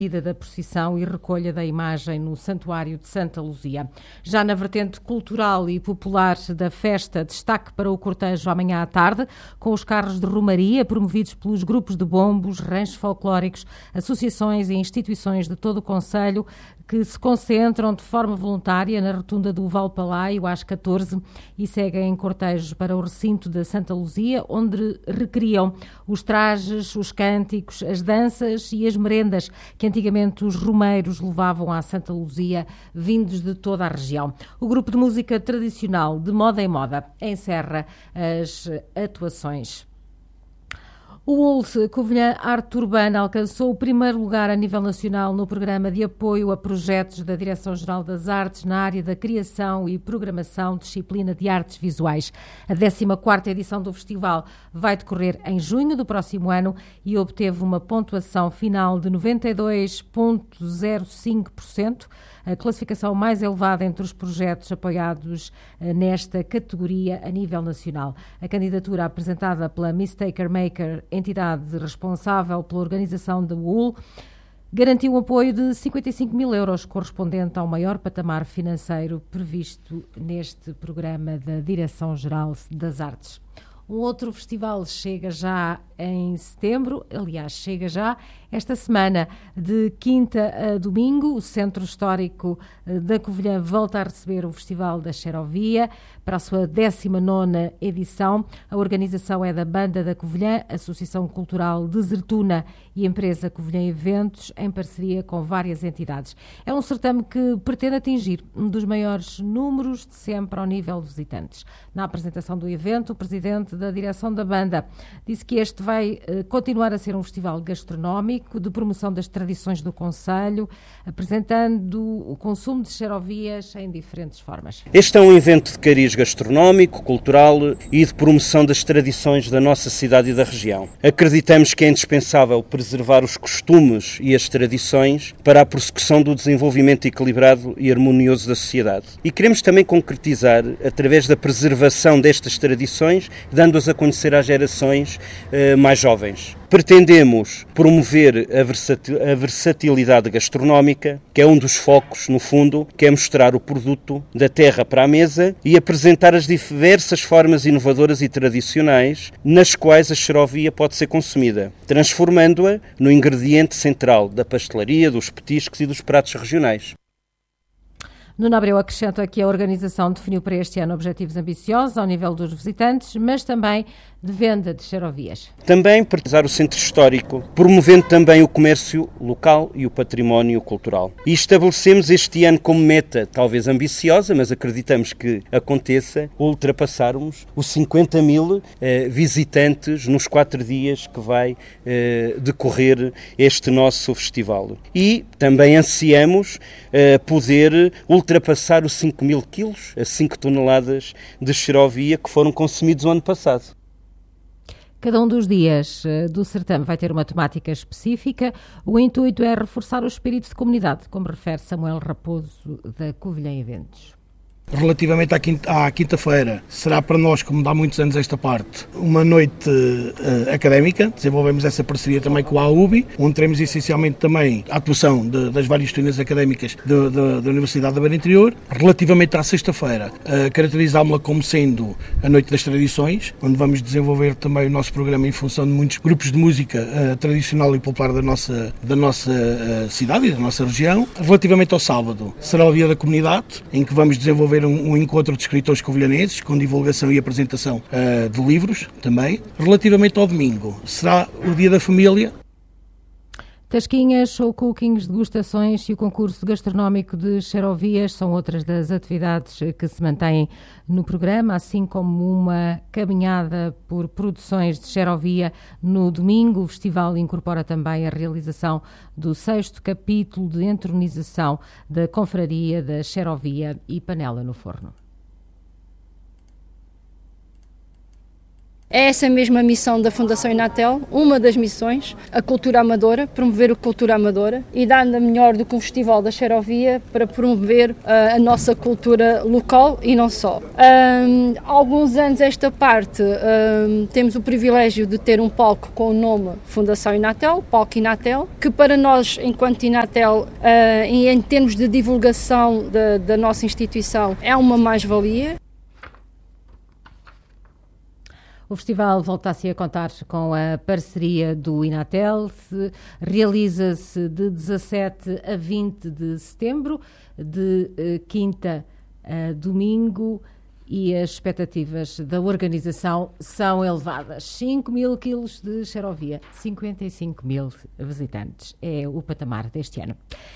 da procissão e recolha da imagem no Santuário de Santa Luzia. Já na vertente cultural e popular da festa, destaque para o cortejo amanhã à tarde, com os carros de romaria promovidos pelos grupos de bombos, ranchos folclóricos, associações e instituições de todo o concelho, que se concentram de forma voluntária na rotunda do Valpalaio às 14 e seguem em cortejos para o recinto da Santa Luzia, onde recriam os trajes, os cânticos, as danças e as merendas que antigamente os romeiros levavam à Santa Luzia, vindos de toda a região. O grupo de música tradicional de Moda em Moda encerra as atuações. O ULS Covilhã Arte Urbana alcançou o primeiro lugar a nível nacional no programa de apoio a projetos da Direção-Geral das Artes na área da criação e programação, disciplina de artes visuais. A 14ª edição do festival vai decorrer em junho do próximo ano e obteve uma pontuação final de 92,05%, a classificação mais elevada entre os projetos apoiados nesta categoria a nível nacional. A candidatura apresentada pela Mistaker Maker, entidade responsável pela organização da UL, garantiu um apoio de 55 mil euros, correspondente ao maior patamar financeiro previsto neste programa da Direção-Geral das Artes. Um outro festival chega já em setembro, aliás, chega já esta semana, de quinta a domingo. O Centro Histórico da Covilhã volta a receber o Festival da Xerovia para a sua 19ª edição. A organização é da Banda da Covilhã, Associação Cultural Desertuna e Empresa Covilhã Eventos, em parceria com várias entidades. É um certame que pretende atingir um dos maiores números de sempre ao nível de visitantes. Na apresentação do evento, o presidente da direção da banda disse que este vai continuar a ser um festival gastronómico de promoção das tradições do concelho, apresentando o consumo de xerovias em diferentes formas. Este é um evento de cariz gastronómico, cultural e de promoção das tradições da nossa cidade e da região. Acreditamos que é indispensável preservar os costumes e as tradições para a prossecução do desenvolvimento equilibrado e harmonioso da sociedade. E queremos também concretizar, através da preservação destas tradições, dando-as a conhecer às gerações mais jovens. Pretendemos promover a versatilidade gastronómica, que é um dos focos, no fundo, que é mostrar o produto da terra para a mesa e apresentar as diversas formas inovadoras e tradicionais nas quais a xerovia pode ser consumida, transformando-a no ingrediente central da pastelaria, dos petiscos e dos pratos regionais. Nuno Abreu acrescenta que a organização definiu para este ano objetivos ambiciosos ao nível dos visitantes, mas também de venda de xerovias. Também partilhar o centro histórico, promovendo também o comércio local e o património cultural. E estabelecemos este ano como meta, talvez ambiciosa, mas acreditamos que aconteça, ultrapassarmos os 50 mil visitantes nos 4 dias que vai decorrer este nosso festival. E também ansiamos poder ultrapassar os 5 mil quilos, as 5 toneladas de xerovia que foram consumidos o ano passado. Cada um dos dias do certame vai ter uma temática específica. O intuito é reforçar o espírito de comunidade, como refere Samuel Raposo, da Covilhã Eventos. Relativamente à quinta-feira, será para nós, como dá muitos anos esta parte, uma noite académica. Desenvolvemos essa parceria também com a AUBI, onde teremos essencialmente também a atuação das várias disciplinas académicas da Universidade da Beira Interior. Relativamente à sexta-feira, caracterizámos-la como sendo a Noite das Tradições, onde vamos desenvolver também o nosso programa em função de muitos grupos de música tradicional e popular da nossa cidade e da nossa região. Relativamente ao sábado, será o Dia da Comunidade, em que vamos desenvolver um encontro de escritores covilhanenses com divulgação e apresentação de livros também. Relativamente ao domingo, será o Dia da Família. Tasquinhas, show cookings, degustações e o concurso gastronómico de xerovias são outras das atividades que se mantêm no programa, assim como uma caminhada por produções de xerovia no domingo. O festival incorpora também a realização do 6º capítulo de entronização da Confraria da Xerovia e Panela no Forno. É essa mesma missão da Fundação Inatel, uma das missões, a cultura amadora, promover a cultura amadora e nada melhor do que um festival da Xerovia para promover a nossa cultura local e não só. Há alguns anos esta parte temos o privilégio de ter um palco com o nome Fundação Inatel, Palco Inatel, que para nós, enquanto Inatel, em termos de divulgação da nossa instituição, é uma mais-valia. O festival volta-se a contar com a parceria do Inatel, realiza-se de 17 a 20 de setembro, de quinta a domingo, e as expectativas da organização são elevadas. 5 mil quilos de xerovia, 55 mil visitantes, é o patamar deste ano.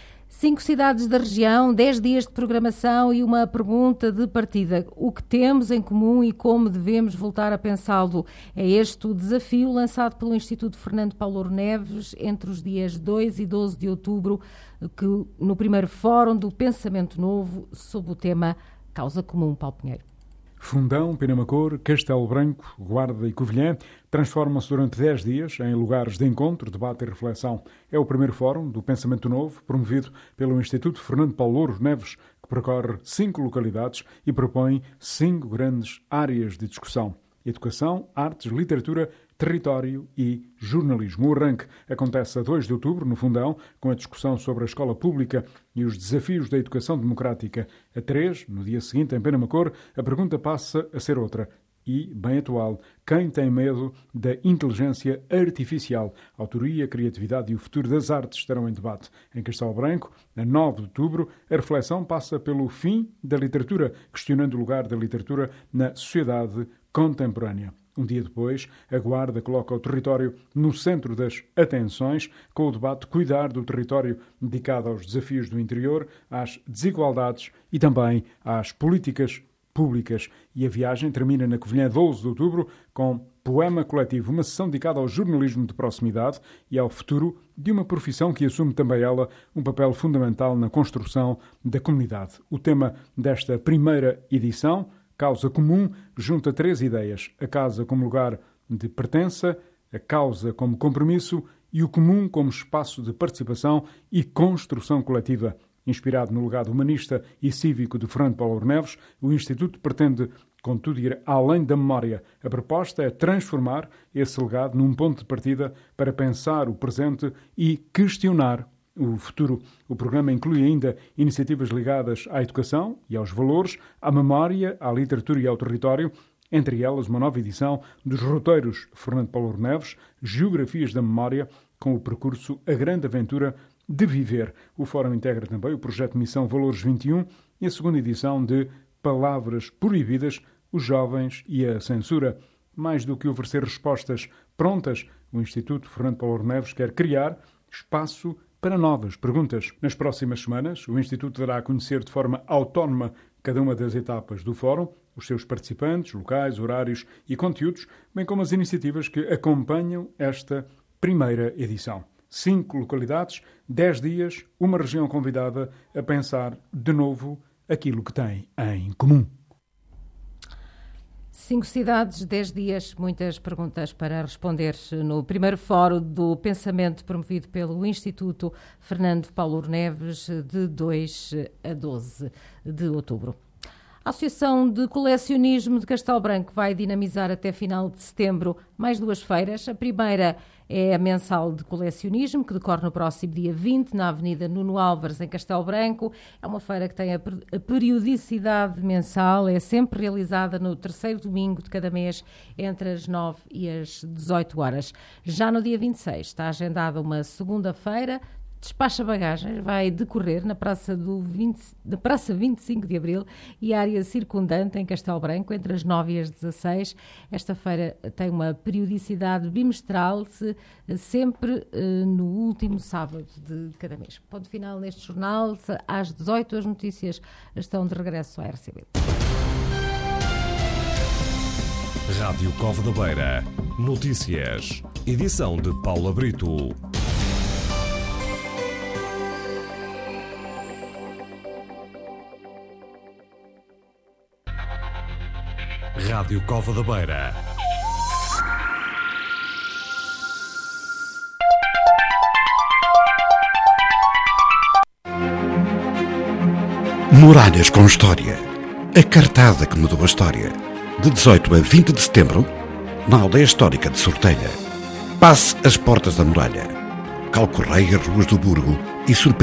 5 cidades da região, 10 dias de programação e uma pergunta de partida. O que temos em comum e como devemos voltar a pensá-lo? É este o desafio lançado pelo Instituto Fernando Paulo Neves entre os dias 2 e 12 de outubro, que no primeiro Fórum do Pensamento Novo, sob o tema Causa Comum. Paulo Pinheiro. Fundão, Penamacor, Castelo Branco, Guarda e Covilhã transformam-se durante 10 dias em lugares de encontro, debate e reflexão. É o primeiro fórum do Pensamento Novo, promovido pelo Instituto Fernando Paulo Neves, que percorre 5 localidades e propõe 5 grandes áreas de discussão: educação, artes, literatura, território e jornalismo. O arranque acontece a 2 de outubro, no Fundão, com a discussão sobre a escola pública e os desafios da educação democrática. A 3, no dia seguinte, em Penamacor, a pergunta passa a ser outra e, bem atual: quem tem medo da inteligência artificial? Autoria, criatividade e o futuro das artes estarão em debate. Em Castelo Branco, a 9 de outubro, a reflexão passa pelo fim da literatura, questionando o lugar da literatura na sociedade contemporânea. Um dia depois, a Guarda coloca o território no centro das atenções, com o debate Cuidar do Território, dedicado aos desafios do interior, às desigualdades e também às políticas públicas. E a viagem termina na Covilhã, 12 de outubro, com Poema Coletivo, uma sessão dedicada ao jornalismo de proximidade e ao futuro de uma profissão que assume também ela um papel fundamental na construção da comunidade. O tema desta primeira edição, Causa Comum, junta 3 ideias: a casa como lugar de pertença, a causa como compromisso e o comum como espaço de participação e construção coletiva. Inspirado no legado humanista e cívico de Fernando Paulo Neves, o Instituto pretende, contudo, ir além da memória. A proposta é transformar esse legado num ponto de partida para pensar o presente e questionar o futuro. O programa inclui ainda iniciativas ligadas à educação e aos valores, à memória, à literatura e ao território, entre elas uma nova edição dos roteiros Fernando Paulo Neves, Geografias da Memória, com o percurso A Grande Aventura de Viver. O Fórum integra também o projeto Missão Valores 21 e a segunda edição de Palavras Proibidas, os Jovens e a Censura. Mais do que oferecer respostas prontas, o Instituto Fernando Paulo Neves quer criar espaço para novas perguntas. Nas próximas semanas, o Instituto dará a conhecer de forma autónoma cada uma das etapas do Fórum, os seus participantes, locais, horários e conteúdos, bem como as iniciativas que acompanham esta primeira edição. 5 localidades, 10 dias, uma região convidada a pensar de novo aquilo que tem em comum. 5 cidades, 10 dias, muitas perguntas para responder no primeiro Fórum do Pensamento promovido pelo Instituto Fernando Paulo Neves, de 2 a 12 de outubro. A Associação de Colecionismo de Castelo Branco vai dinamizar até final de setembro mais 2 feiras. A primeira é a mensal de colecionismo, que decorre no próximo dia 20, na Avenida Nuno Álvares, em Castelo Branco. É uma feira que tem a periodicidade mensal, é sempre realizada no 3º domingo de cada mês, entre as 9 e as 18 horas. Já no dia 26 está agendada uma segunda-feira. Despacha bagagens vai decorrer na Praça 25 de Abril e a área circundante em Castelo Branco, entre as 9 e as 16. Esta feira tem uma periodicidade bimestral, sempre no último sábado de cada mês. Ponto final neste jornal. Às 18 as notícias estão de regresso à RCB. Rádio Cova da Beira. Notícias. Edição de Paula Brito. Rádio Cova da Beira. Muralhas com História. A cartada que mudou a história. De 18 a 20 de setembro, na Aldeia Histórica de Sortelha. Passe as portas da muralha. Calcorreie as ruas do Burgo e surpreenda